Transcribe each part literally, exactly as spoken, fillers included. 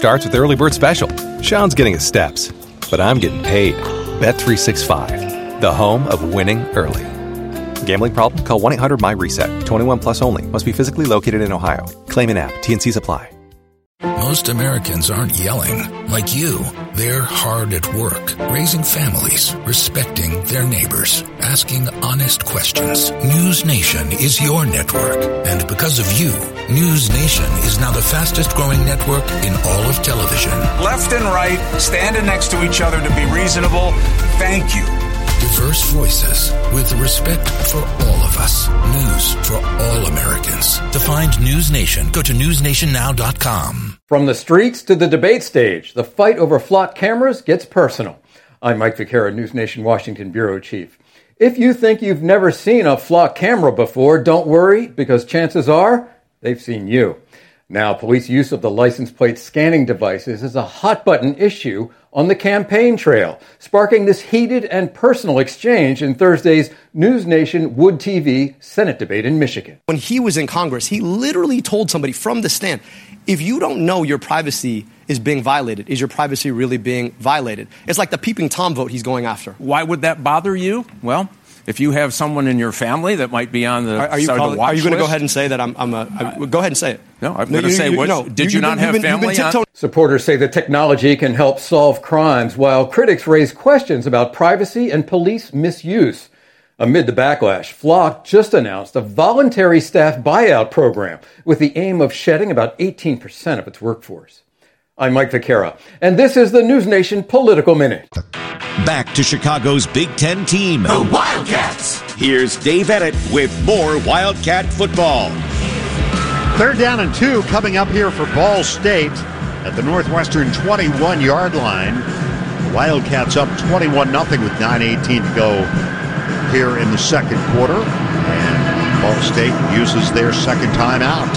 starts with Early Bird Special. Sean's getting his steps, but I'm getting paid. Bet three sixty-five, the home of winning early. Gambling problem? Call one eight hundred my reset. twenty-one plus only. Must be physically located in Ohio. Claim in app. T and C's apply. Most Americans aren't yelling like you. They're hard at work, raising families, respecting their neighbors, asking honest questions. News Nation is your network. And because of you, News Nation is now the fastest growing network in all of television. Left and right, standing next to each other to be reasonable. Thank you. Diverse voices with respect for all of us. News for all Americans. To find News Nation, go to news nation now dot com. From the streets to the debate stage, the fight over flock cameras gets personal. I'm Mike Vaquera, News Nation Washington Bureau Chief. If you think you've never seen a flock camera before, don't worry, because chances are they've seen you. Now, police use of the license plate scanning devices is a hot-button issue on the campaign trail, sparking this heated and personal exchange in Thursday's News Nation Wood T V Senate debate in Michigan. When he was in Congress, he literally told somebody from the stand, if you don't know your privacy is being violated, is your privacy really being violated? It's like the peeping Tom vote he's going after. Why would that bother you? Well, if you have someone in your family that might be on the, are, are you, sorry, calling, the watch are you going to go list? ahead and say that I'm, I'm a, I, go ahead and say it. No, I'm no, going to say, you, what, no, did you, you not been, have been, family on? Supporters say that technology can help solve crimes, while critics raise questions about privacy and police misuse. Amid the backlash, Flock just announced a voluntary staff buyout program with the aim of shedding about eighteen percent of its workforce. I'm Mike Vaquera, and this is the News Nation Political Minute. Back to Chicago's Big Ten team, the Wildcats. Here's Dave Emmett with more Wildcat football. Third down and two coming up here for Ball State at the Northwestern twenty-one-yard line. The Wildcats up twenty-one nothing with nine eighteen to go here in the second quarter. And Ball State uses their second timeout.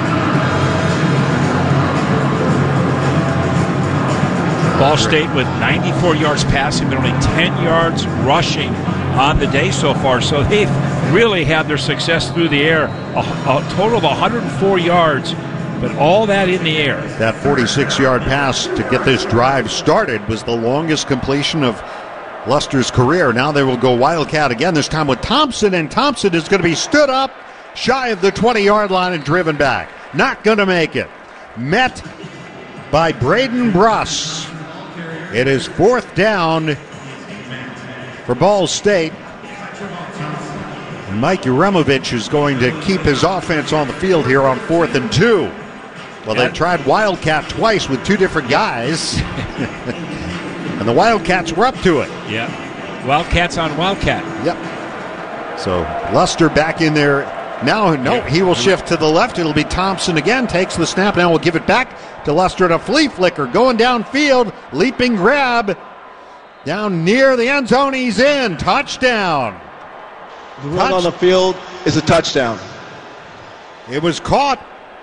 Ball State with ninety-four yards passing, but only ten yards rushing on the day so far. So they've really had their success through the air. A, a total of one hundred four yards, but all that in the air. That forty-six-yard pass to get this drive started was the longest completion of Luster's career. Now they will go Wildcat again, this time with Thompson, and Thompson is going to be stood up shy of the twenty-yard line and driven back. Not going to make it. Met by Braden Bruss. It is fourth down for Ball State. And Mike Uremovich is going to keep his offense on the field here on fourth and two. Well, they tried Wildcat twice with two different guys. And the Wildcats were up to it. Yeah. Wildcats on Wildcat. Yep. So Luster back in there. Now, no, he will shift to the left. It'll be Thompson again. Takes the snap. Now we'll give it back to Luster and a flea flicker. Going downfield. Leaping grab. Down near the end zone. He's in. Touchdown. The run Touch- on the field is a touchdown. It was caught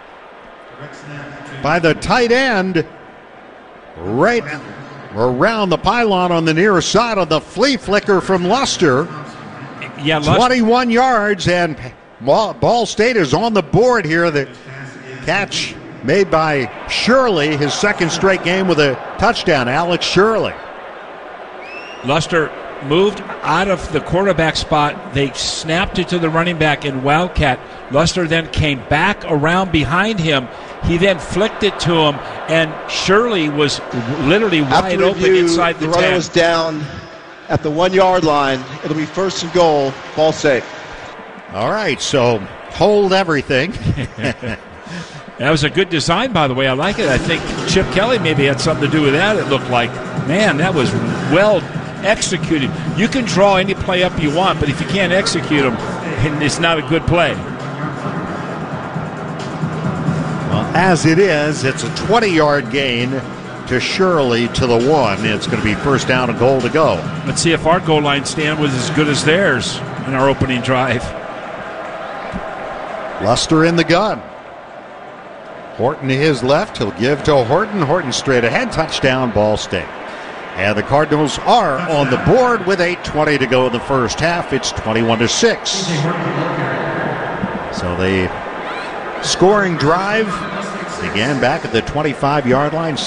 by the tight end right around the pylon on the near side of the flea flicker from Luster. Yeah, Luster. twenty-one yards, and Ball State is on the board here. The catch made by Shirley, his second straight game with a touchdown. Alex Shirley. Luster moved out of the quarterback spot. They snapped it to the running back in Wildcat. Luster then came back around behind him. He then flicked it to him, and Shirley was literally wide After open review, inside the, the ten. runner was down at the one-yard line. It'll be first and goal, Ball State. All right, so hold everything. That was a good design, by the way. I like it. I think Chip Kelly maybe had something to do with that. It looked like, man, that was well executed. You can draw any play up you want, but if you can't execute them, it's not a good play. Well, as it is, it's a twenty-yard gain to Shirley to the one. It's going to be first down and goal to go. Let's see if our goal line stand was as good as theirs in our opening drive. Luster in the gun. Horton to his left. He'll give to Horton. Horton straight ahead. Touchdown, Ball State. And the Cardinals are on the board with eight twenty to go in the first half. It's twenty-one to six. So the scoring drive began back at the twenty-five-yard line.